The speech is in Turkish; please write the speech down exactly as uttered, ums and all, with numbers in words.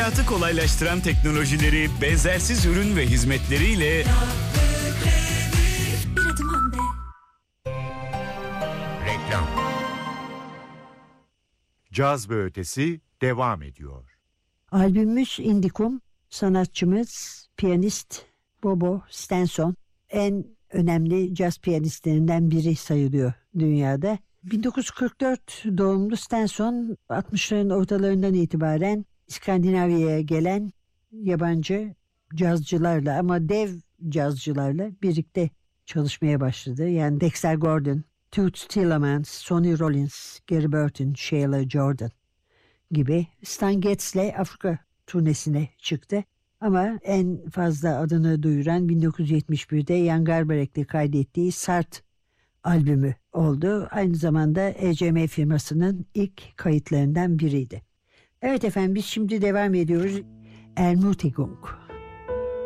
Hayatı kolaylaştıran teknolojileri, benzersiz ürün ve hizmetleriyle Reklam. Caz ve Ötesi devam ediyor. Albümümüz Indicum, sanatçımız piyanist Bobo Stenson, en önemli caz piyanistlerinden biri sayılıyor dünyada. bin dokuz yüz kırk dört doğumlu Stenson, altmışların ortalarından itibaren İskandinavya'ya gelen yabancı cazcılarla ama dev cazcılarla birlikte çalışmaya başladı. Yani Dexter Gordon, Toots Thielemans, Sonny Rollins, Gary Burton, Sheila Jordan gibi. Stan Getz'le Afrika turnesine çıktı. Ama en fazla adını duyuran bin dokuz yüz yetmiş birde Jan Garbarek'le kaydettiği Sart albümü oldu. Aynı zamanda E C M firmasının ilk kayıtlarından biriydi. Evet efendim, biz şimdi devam ediyoruz. Ermutigung.